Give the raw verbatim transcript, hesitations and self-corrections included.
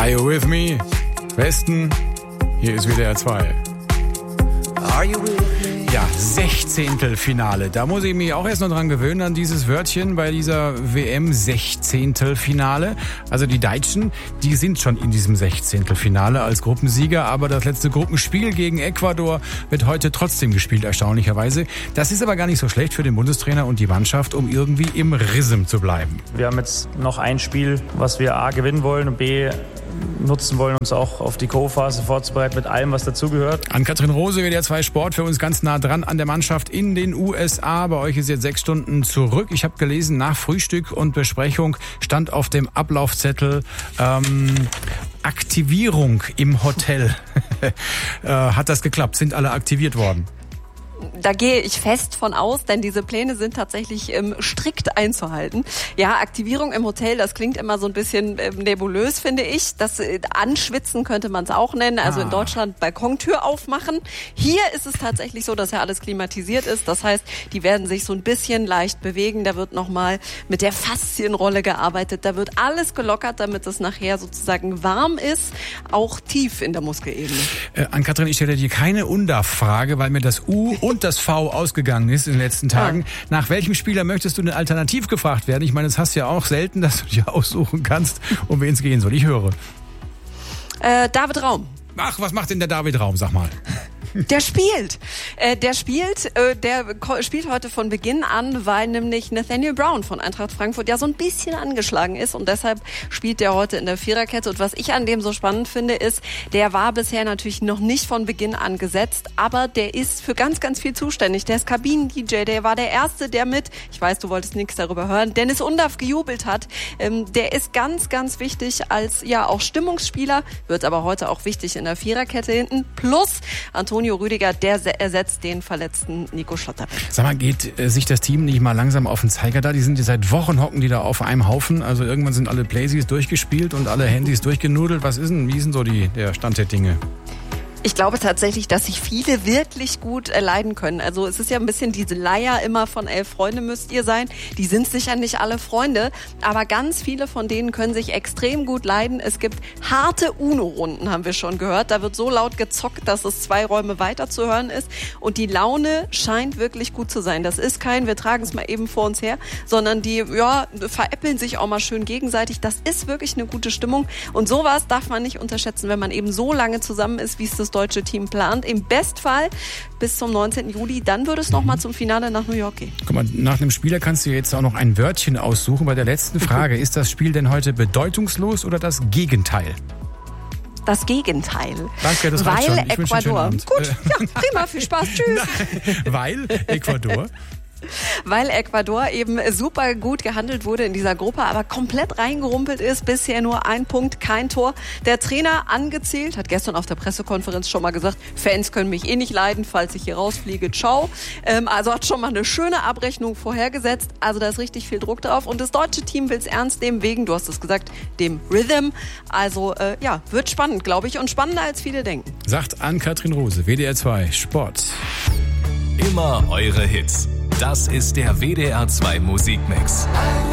Are you with me? Westen, hier ist W D R zwei. Are you with me? Ja, Sechzehntelfinale. Da muss ich mich auch erst noch dran gewöhnen, an dieses Wörtchen bei dieser W M Sechzehntelfinale. Also die Deutschen, die sind schon in diesem Sechzehntelfinale als Gruppensieger, aber das letzte Gruppenspiel gegen Ecuador wird heute trotzdem gespielt, erstaunlicherweise. Das ist aber gar nicht so schlecht für den Bundestrainer und die Mannschaft, um irgendwie im Rhythm zu bleiben. Wir haben jetzt noch ein Spiel, was wir A gewinnen wollen und B nutzen wollen, uns auch auf die Co-Phase vorzubereiten mit allem, was dazugehört. Ann-Kathrin Rose, W D R zwei Sport, für uns ganz nah dran an der Mannschaft in den U S A. Bei euch ist jetzt sechs Stunden zurück. Ich habe gelesen, nach Frühstück und Besprechung stand auf dem Ablaufzettel ähm, Aktivierung im Hotel. äh, hat das geklappt? Sind alle aktiviert worden? Da gehe ich fest von aus, denn diese Pläne sind tatsächlich ähm, strikt einzuhalten. Ja, Aktivierung im Hotel, das klingt immer so ein bisschen ähm, nebulös, finde ich. Das äh, Anschwitzen könnte man es auch nennen. Also ah. in Deutschland Balkontür aufmachen. Hier ist es tatsächlich so, dass ja alles klimatisiert ist. Das heißt, die werden sich so ein bisschen leicht bewegen. Da wird nochmal mit der Faszienrolle gearbeitet. Da wird alles gelockert, damit es nachher sozusagen warm ist, auch tief in der Muskelebene. Äh, Ann-Kathrin, ich stelle dir keine Undarf-Frage, weil mir das U und das V ausgegangen ist in den letzten Tagen. Ja. Nach welchem Spieler möchtest du denn alternativ gefragt werden? Ich meine, das hast du ja auch selten, dass du dir aussuchen kannst, um wen es gehen soll. Ich höre. Äh, David Raum. Ach, was macht denn der David Raum? Sag mal. Der spielt. Äh, der spielt, äh, der ko- spielt heute von Beginn an, weil nämlich Nathaniel Brown von Eintracht Frankfurt ja so ein bisschen angeschlagen ist und deshalb spielt der heute in der Viererkette. Und was ich an dem so spannend finde, ist, der war bisher natürlich noch nicht von Beginn an gesetzt, aber der ist für ganz, ganz viel zuständig. Der ist Kabinen-D J, der war der Erste, der mit, ich weiß, du wolltest nichts darüber hören, Dennis Undaff gejubelt hat. Ähm, der ist ganz, ganz wichtig als, ja, auch Stimmungsspieler, wird aber heute auch wichtig in der Viererkette hinten. Plus Antonio Rüdiger, der ersetzt den verletzten Nico Schlotterbeck. Sag mal, geht äh, sich das Team nicht mal langsam auf den Zeiger da? Die sind ja seit Wochen hocken die da auf einem Haufen. Also irgendwann sind alle Playsys durchgespielt und alle Handys durchgenudelt. Was ist denn, wie ist denn so die, der Stand der Dinge? Ich glaube tatsächlich, dass sich viele wirklich gut äh, leiden können. Also es ist ja ein bisschen diese Leier immer von elf Freunde müsst ihr sein. Die sind sicher nicht alle Freunde, aber ganz viele von denen können sich extrem gut leiden. Es gibt harte UNO-Runden, haben wir schon gehört. Da wird so laut gezockt, dass es zwei Räume weiter zu hören ist. Und die Laune scheint wirklich gut zu sein. Das ist kein, wir tragen es mal eben vor uns her, sondern die ja veräppeln sich auch mal schön gegenseitig. Das ist wirklich eine gute Stimmung. Und sowas darf man nicht unterschätzen, wenn man eben so lange zusammen ist, wie es das deutsche Team plant. Im Bestfall bis zum neunzehnten Juli. Dann würde es mhm. nochmal zum Finale nach New York gehen. Guck mal, nach einem Spieler kannst du jetzt auch noch ein Wörtchen aussuchen. Bei der letzten Frage, ist das Spiel denn heute bedeutungslos oder das Gegenteil? Das Gegenteil. Danke, das Weil reicht schon. Ich wünsche einen schönen Ecuador. Abend. Gut, ja, prima, viel Spaß, tschüss. Nein, weil Ecuador... Weil Ecuador eben super gut gehandelt wurde in dieser Gruppe, aber komplett reingerumpelt ist. Bisher nur ein Punkt, kein Tor. Der Trainer angezählt, hat gestern auf der Pressekonferenz schon mal gesagt, Fans können mich eh nicht leiden, falls ich hier rausfliege, ciao. Ähm, also hat schon mal eine schöne Abrechnung vorhergesetzt. Also da ist richtig viel Druck drauf. Und das deutsche Team will es ernst nehmen wegen, du hast es gesagt, dem Rhythm. Also äh, ja, wird spannend, glaube ich. Und spannender als viele denken. Sagt Ann-Kathrin Rose, W D R zwei Sport. Immer eure Hits. Das ist der W D R zwei Musikmix.